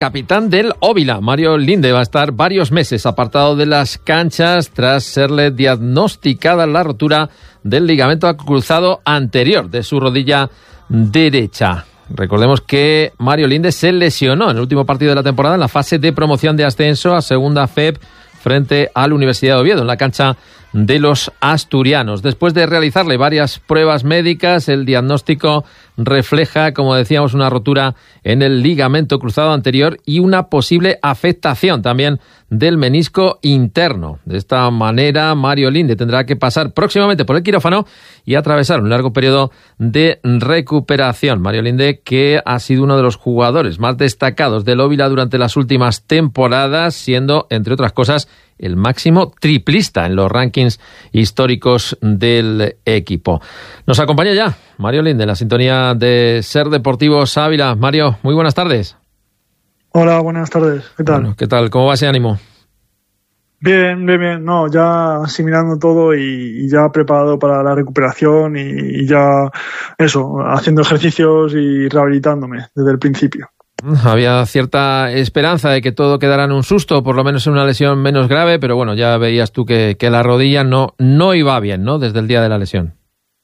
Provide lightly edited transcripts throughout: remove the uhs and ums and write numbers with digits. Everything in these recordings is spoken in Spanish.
Capitán del Óvila, Mario Linde, va a estar varios meses apartado de las canchas tras serle diagnosticada la rotura del ligamento cruzado anterior de su rodilla derecha. Recordemos que Mario Linde se lesionó en el último partido de la temporada en la fase de promoción de ascenso a segunda FEP frente a la Universidad de Oviedo, en la cancha de los asturianos. Después de realizarle varias pruebas médicas, el diagnóstico refleja, como decíamos, una rotura en el ligamento cruzado anterior y una posible afectación también del menisco interno. De esta manera, Mario Linde tendrá que pasar próximamente por el quirófano y atravesar un largo periodo de recuperación. Mario Linde, que ha sido uno de los jugadores más destacados del Óvila durante las últimas temporadas, siendo, entre otras cosas, el máximo triplista en los rankings históricos del equipo. Nos acompaña ya Mario Linde en la sintonía de Ser Deportivos Ávila. Mario, muy buenas tardes. Hola, buenas tardes. ¿Qué tal? Bueno, ¿qué tal? ¿Cómo va ese ánimo? Bien. No, ya asimilando todo y ya preparado para la recuperación y ya eso, haciendo ejercicios y rehabilitándome desde el principio. Había cierta esperanza de que todo quedara en un susto, por lo menos en una lesión menos grave, pero bueno, ya veías tú que la rodilla no iba bien, ¿no? Desde el día de la lesión.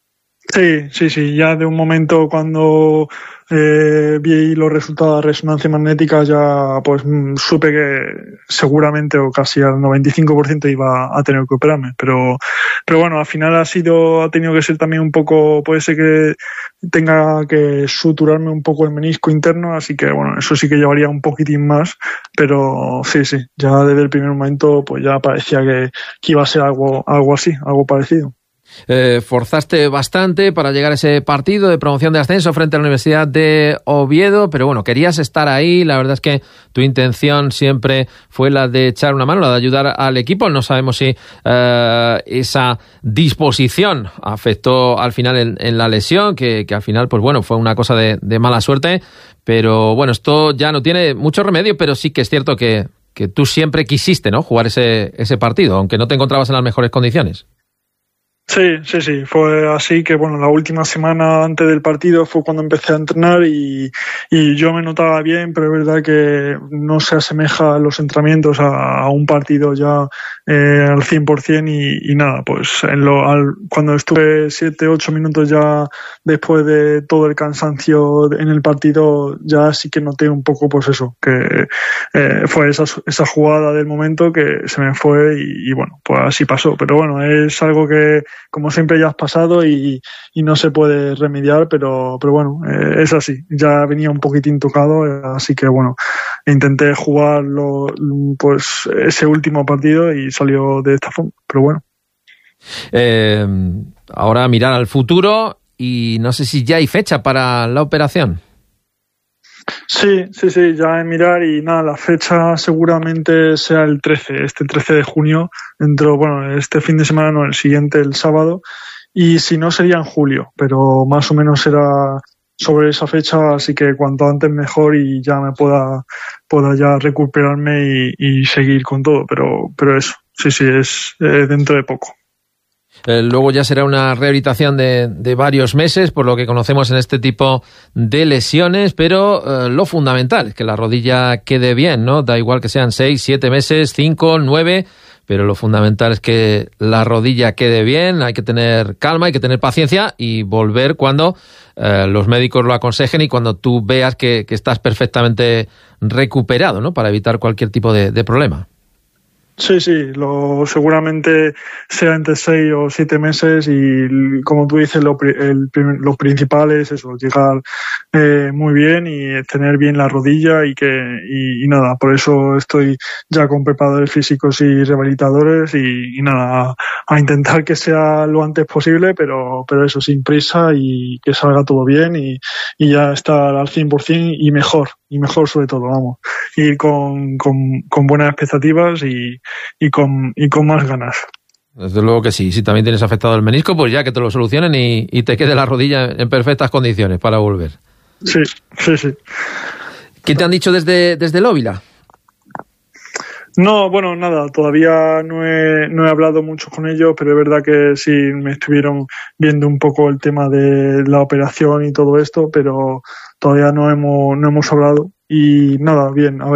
Sí, ya de un momento cuando vi los resultados de resonancia magnética ya pues supe que seguramente o casi al 95% iba a tener que operarme, pero bueno, al final ha tenido que ser también un poco, puede ser que tenga que suturarme un poco el menisco interno, así que bueno, eso sí que llevaría un poquitín más, pero sí, ya desde el primer momento pues ya parecía que iba a ser algo así, algo parecido. Forzaste bastante para llegar a ese partido de promoción de ascenso frente a la Universidad de Oviedo, pero bueno, querías estar ahí. La verdad es que tu intención siempre fue la de echar una mano, la de ayudar al equipo. No sabemos si esa disposición afectó al final en la lesión, que al final pues bueno, fue una cosa de mala suerte, pero bueno, esto ya no tiene mucho remedio, pero sí que es cierto que tú siempre quisiste, ¿no?, jugar ese partido, aunque no te encontrabas en las mejores condiciones. Sí, fue así que bueno, la última semana antes del partido fue cuando empecé a entrenar y yo me notaba bien, pero es verdad que no se asemeja a los entrenamientos a un partido ya al 100% y nada, pues cuando estuve 7-8 minutos ya después de todo el cansancio en el partido, ya sí que noté un poco pues eso, que fue esa jugada del momento que se me fue y bueno, pues así pasó, pero bueno, es algo que como siempre ya has pasado y no se puede remediar, pero bueno, es así. Ya venía un poquitín tocado, así que bueno, intenté jugarlo pues ese último partido y salió de esta forma, pero bueno. Ahora mirar al futuro y no sé si ya hay fecha para la operación. Sí, ya en mirar y nada, la fecha seguramente sea el 13 de junio, este fin de semana, no, el siguiente, el sábado, y si no sería en julio, pero más o menos será sobre esa fecha, así que cuanto antes mejor y ya me pueda ya recuperarme y seguir con todo, pero eso, sí, es dentro de poco. Luego ya será una rehabilitación de varios meses, por lo que conocemos en este tipo de lesiones, pero lo fundamental es que la rodilla quede bien, ¿no? Da igual que sean 6, 7 meses, 5, 9, pero lo fundamental es que la rodilla quede bien, hay que tener calma, hay que tener paciencia y volver cuando los médicos lo aconsejen y cuando tú veas que estás perfectamente recuperado, ¿no? Para evitar cualquier tipo de problema. Sí, seguramente sea entre 6 o 7 meses y como tú dices, lo principal es eso, llegar muy bien y tener bien la rodilla y nada, por eso estoy ya con preparadores físicos y rehabilitadores y nada, a intentar que sea lo antes posible, pero eso sin prisa y que salga todo bien y ya estar al 100% y mejor sobre todo, vamos, ir con buenas expectativas y con más ganas. Desde luego que sí. Si también tienes afectado el menisco, pues ya que te lo solucionen y te quede la rodilla en perfectas condiciones para volver. Sí. ¿Qué te han dicho desde el Óvila? No, bueno, nada, todavía no he hablado mucho con ellos, pero es verdad que sí me estuvieron viendo un poco el tema de la operación y todo esto, pero todavía no hemos hablado. y nada, bien, a ver.